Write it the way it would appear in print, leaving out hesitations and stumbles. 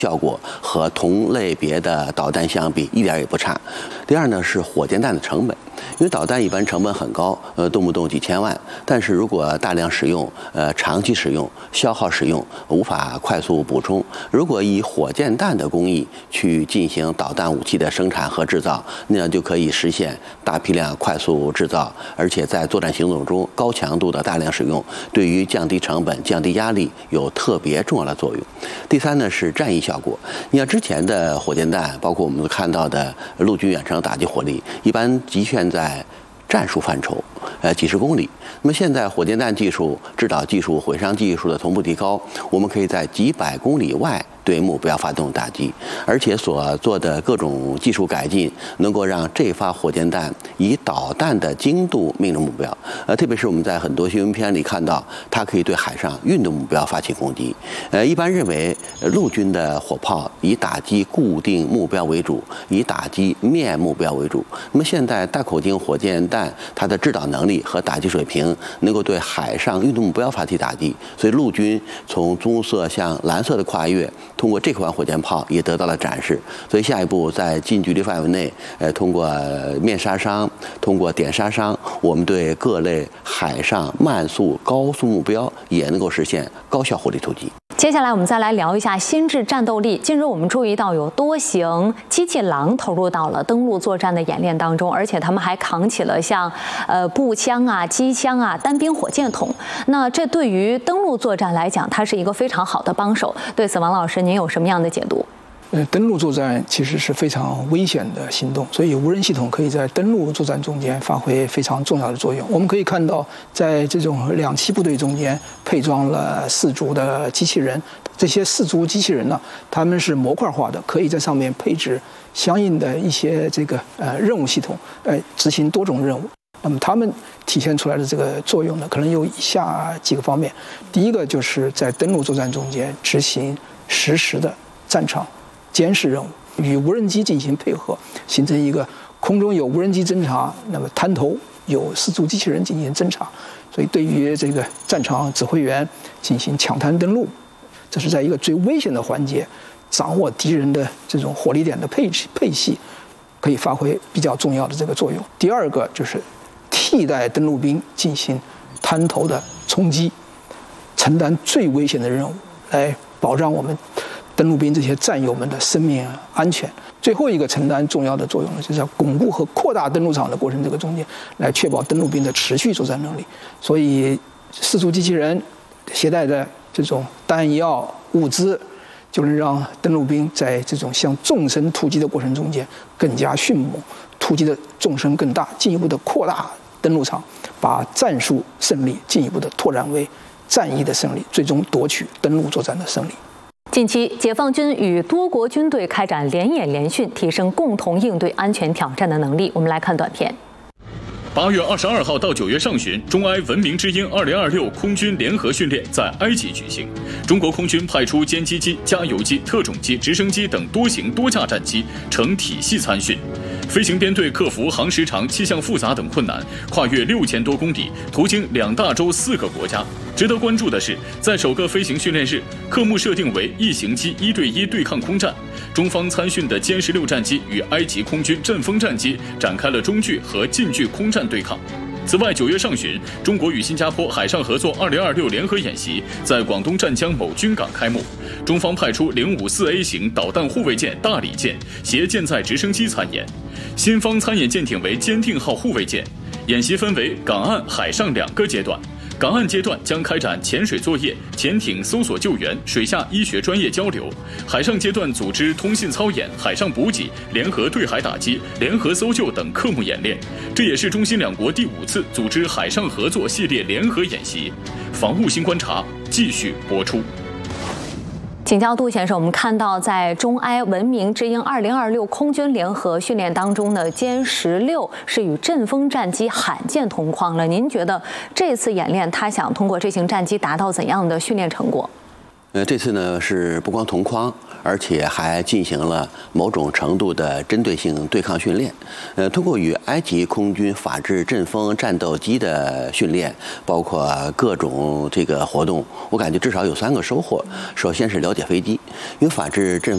效果和同类别的导弹相比一点也不差。第二呢是火箭弹的成本，因为导弹一般成本很高，动不动几千万，但是如果大量使用，长期使用，消耗使用，无法快速补充。如果以火箭弹的工艺去进行导弹武器的生产和制造，那样就可以实现大批量快速制造，而且在作战行动中高强度的大量使用，对于降低成本、降低压力有特别重要的作用。第三呢是战役效果，你像之前的火箭弹，包括我们看到的陆军远程打击火力，一般局限在战术范畴，几十公里。那么现在火箭弹技术、制导技术、毁伤技术的同步提高，我们可以在几百公里外对目标发动打击，而且所做的各种技术改进，能够让这发火箭弹以导弹的精度命中目标。特别是我们在很多新闻片里看到，它可以对海上运动目标发起攻击。一般认为，陆军的火炮以打击固定目标为主，以打击面目标为主。那么现在大口径火箭弹，它的制导能力和打击水平能够对海上运动目标发起打击，所以陆军从棕色向蓝色的跨越，通过这款火箭炮也得到了展示。所以下一步在近距离范围内，通过面杀伤，通过点杀伤，我们对各类海上慢速、高速目标也能够实现高效火力突击。 接下来我们再来聊一下新制战斗力。近日我们注意到有多型机器狼投入到了登陆作战的演练当中，而且他们还扛起了像步枪啊、机枪啊、单兵火箭筒。那这对于登陆作战来讲，它是一个非常好的帮手。对此，王老师您有什么样的解读？ 登陆作战其实是非常危险的行动，所以无人系统可以在登陆作战中间发挥非常重要的作用。我们可以看到，在这种2栖部队中间配装了4足的机器人，这些4足机器人呢，它们是模块化的，可以在上面配置相应的一些任务系统，执行多种任务。那么它们体现出来的这个作用呢，可能有以下几个方面。第一个就是在登陆作战中间执行实时的战场监视任务，与无人机进行配合，形成一个空中有无人机侦察，那么滩头有4足机器人进行侦察，所以对于这个战场指挥员进行抢滩登陆，这是在一个最危险的环节，掌握敌人的这种火力点的配系，可以发挥比较重要的这个作用。第二个就是替代登陆兵进行滩头的冲击，承担最危险的任务，来保障我们登陆兵这些战友们的生命安全。最后一个承担重要的作用呢，就是要巩固和扩大登陆场的过程这个中间，来确保登陆兵的持续作战能力。所以4足机器人携带的这种弹药物资，就能让登陆兵在这种向纵深突击的过程中间更加迅猛，突击的纵深更大，进一步的扩大登陆场，把战术胜利进一步的拓展为战役的胜利，最终夺取登陆作战的胜利。 近期，解放军与多国军队开展联演联训，提升共同应对安全挑战的能力。我们来看短片。 8月22号到9月上旬，中埃文明之鹰2026空军联合训练在埃及举行。中国空军派出歼击机、加油机、特种机、直升机等多型多架战机，成体系参训。飞行编队克服航时长、气象复杂等困难，跨越6000多公里，途经2大洲4个国家。值得关注的是，在首个飞行训练日，科目设定为异形机1对1对抗空战。中方参训的歼16战机与埃及空军阵风战机展开了中距和近距空战对抗。此外，9月上旬，中国与新加坡海上合作2026联合演习在广东湛江某军港开幕。中方派出054A 型导弹护卫舰大理舰携舰载直升机参演，新方参演舰艇为坚定号护卫舰。演习分为港岸、海上2个阶段。港岸阶段将开展潜水作业、潜艇搜索救援、水下医学专业交流；海上阶段组织通信操演、海上补给、联合对海打击、联合搜救等科目演练。这也是中新2国第5次组织海上合作系列联合演习。防务新观察继续播出。 请教杜先生，我们看到在中埃文明之鹰2026空军联合训练当中呢，歼16是与阵风战机罕见同框了。您觉得这次演练他想通过这型战机达到怎样的训练成果？ 这次呢是不光同框，而且还进行了某种程度的针对性对抗训练。通过与埃及空军法制阵风战斗机的训练，包括各种这个活动，我感觉至少有3个收获。首先是了解飞机，因为法制阵